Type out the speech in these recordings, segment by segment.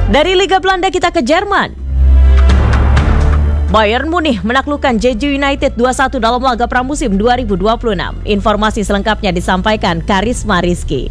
Dari Liga Belanda kita ke Jerman. Bayern Munich menaklukkan Jeju United 2-1 dalam laga pramusim 2026. Informasi selengkapnya disampaikan Karisma Rizky.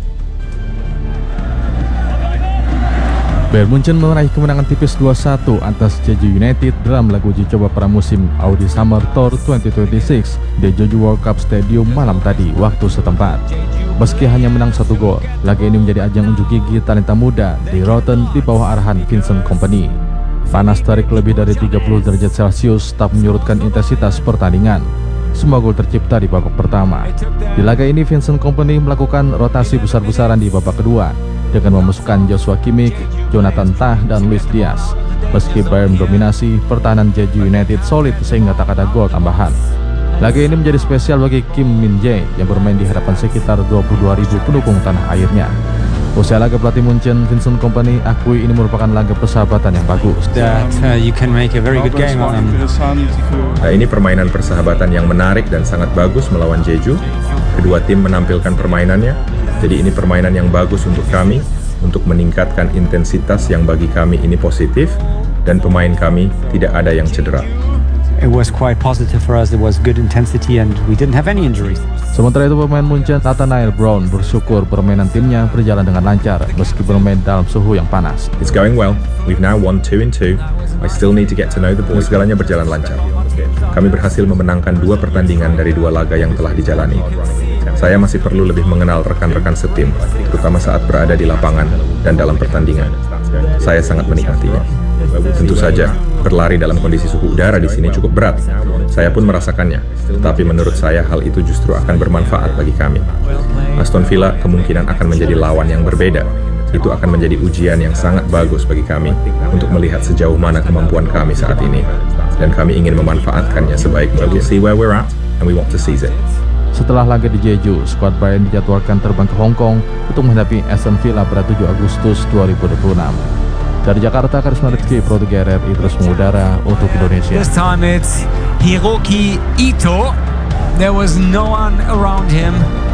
Bayern Munchen meraih kemenangan tipis 2-1 atas Jeju United dalam laga uji coba pramusim Audi Summer Tour 2026 di Jeju World Cup Stadium malam tadi waktu setempat. Meski hanya menang 1 gol, laga ini menjadi ajang unjuk gigi talenta muda di Rotten di bawah arahan Vincent Kompany. Panas terik lebih dari 30 derajat Celcius tak menyurutkan intensitas pertandingan. Semua gol tercipta di babak pertama. Di laga ini Vincent Kompany melakukan rotasi besar-besaran di babak kedua dengan memasukkan Joshua Kimmich, Jonathan Tah, dan Luis Diaz. Meski Bayern dominasi, pertahanan Jeju United solid sehingga tak ada gol tambahan. Laga ini menjadi spesial bagi Kim Min-jae yang bermain di hadapan sekitar 22.000 pendukung tanah airnya. Usai laga, pelatih Munchen Vincent Kompany akui ini merupakan laga persahabatan yang bagus. Ini permainan persahabatan yang menarik dan sangat bagus melawan Jeju. Kedua tim menampilkan permainannya. Jadi ini permainan yang bagus untuk kami, untuk meningkatkan intensitas yang bagi kami ini positif, dan pemain kami tidak ada yang cedera. It was quite positive for us. There was good intensity and we didn't have any injuries. Sementara itu pemain Munchen Nathanael Brown bersyukur permainan timnya berjalan dengan lancar meski bermain dalam suhu yang panas. It's going well. We've now won 2-2. I still need to get to know the boys. Segalanya berjalan lancar. Kami berhasil memenangkan 2 pertandingan dari 2 laga yang telah dijalani. Saya masih perlu lebih mengenal rekan-rekan setim, terutama saat berada di lapangan dan dalam pertandingan. Saya sangat menikmatinya. Tentu saja, berlari dalam kondisi suhu udara di sini cukup berat. Saya pun merasakannya, tetapi menurut saya hal itu justru akan bermanfaat bagi kami. Aston Villa kemungkinan akan menjadi lawan yang berbeda. Itu akan menjadi ujian yang sangat bagus bagi kami untuk melihat sejauh mana kemampuan kami saat ini. Dan kami ingin memanfaatkannya sebaik-baiknya. We'll see where we're at, and we want to seize it. Setelah laga di Jeju, skuad Bayern dijadwalkan terbang ke Hong Kong untuk menghadapi Aston Villa pada 7 Agustus 2026. Dari Jakarta, Karisma Rizky, Pro 3 RRI terus mengudara untuk Indonesia. This time it's Hiroki Ito. There was no one around him.